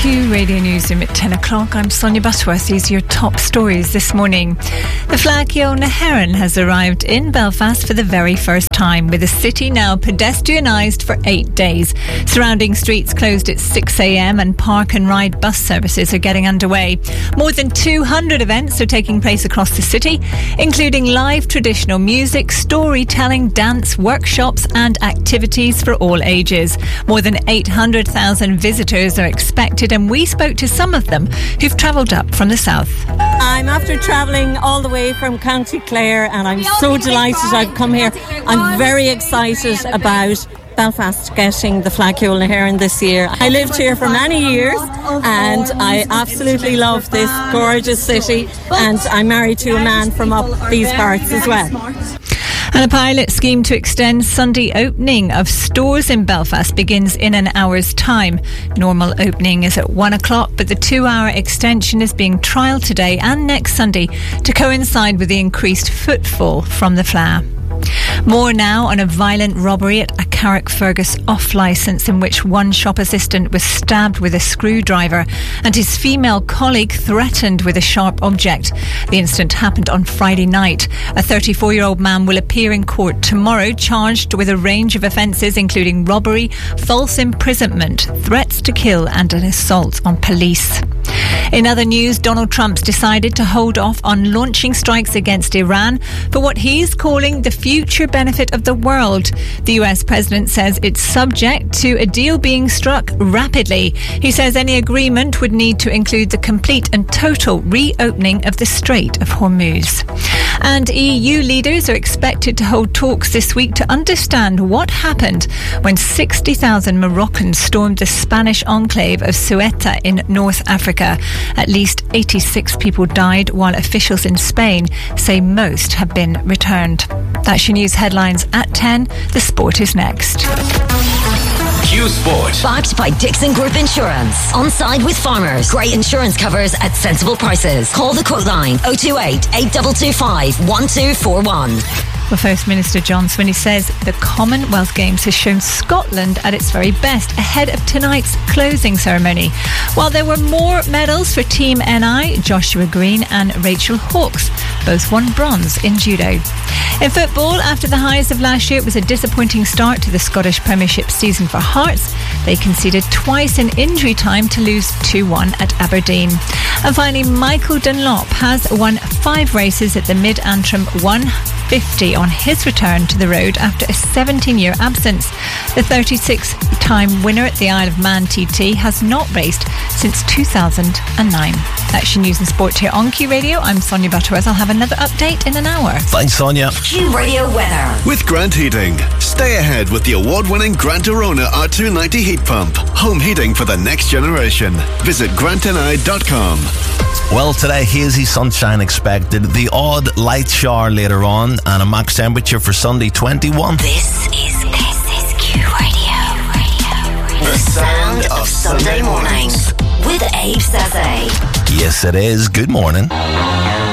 Q Radio Newsroom at 10 o'clock. I'm Sonia Butterworth. These are your top stories this morning. The Flagio na HÉireann has arrived in Belfast for the very first time, with the city now pedestrianised for 8 days. Surrounding streets closed at 6 a.m. and park and ride bus services are getting underway. More than 200 events are taking place across the city, including live traditional music, storytelling, dance, workshops and activities for all ages. More than 800,000 visitors are expected, and we spoke to some of them who've travelled up from the south. I'm after travelling all the way from County Clare, and I'm so delighted I've come here. I'm very excited about Belfast getting the Flagio na HÉireann this year. I lived here for many years and I absolutely love this gorgeous city, and I'm married to a man from up these parts as well. And a pilot scheme to extend Sunday opening of stores in Belfast begins in an hour's time. Normal opening is at 1 o'clock, but the 2-hour extension is being trialled today and next Sunday to coincide with the increased footfall from the Fleadh. More now on a violent robbery at a Carrickfergus off-licence, in which one shop assistant was stabbed with a screwdriver and his female colleague threatened with a sharp object. The incident happened on Friday night. A 34-year-old man will appear in court tomorrow, charged with a range of offences including robbery, false imprisonment, threats to kill and an assault on police. In other news, Donald Trump's decided to hold off on launching strikes against Iran for what he's calling the future benefit of the world. The US president says it's subject to a deal being struck rapidly. He says any agreement would need to include the complete and total reopening of the Strait of Hormuz. And EU leaders are expected to hold talks this week to understand what happened when 60,000 Moroccans stormed the Spanish enclave of Ceuta in North Africa. At least 86 people died, while officials in Spain say most have been returned. That's your news headlines at 10. The sport is next. Q Sport. Backed by Dixon Group Insurance. On side with farmers. Great insurance covers at sensible prices. Call the quote line 028 8225 1241. Well, First Minister John Swinney says the Commonwealth Games has shown Scotland at its very best ahead of tonight's closing ceremony. While there were more medals for Team NI, Joshua Green and Rachel Hawkes both won bronze in judo. In football, after the highs of last year, it was a disappointing start to the Scottish Premiership season for Hearts. They conceded twice in injury time to lose 2-1 at Aberdeen. And finally, Michael Dunlop has won 5 races at the Mid-Antrim 150 on his return to the road after a 17-year absence. The 36-time winner at the Isle of Man TT has not raced since 2009. That's your news and sport here on Q Radio. I'm Sonia Butterworth. I'll have another update in an hour. Thanks, Sonia. Q Radio weather. With Grant Heating. Stay ahead with the award-winning Grant Arona R290 heat pump. Home heating for the next generation. Visit grantni.com. Well, today, hazy sunshine expected, the odd light shower later on, and a max temperature for Sunday 21. This is Q Radio. The sound of Sunday mornings with Abe Sese. Yes, it is. Good morning.